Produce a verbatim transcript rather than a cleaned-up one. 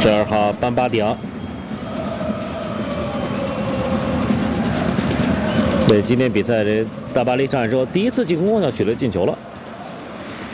十二号班巴迪昂，在今天比赛的大巴黎上来之后，第一次进攻要取得进球了。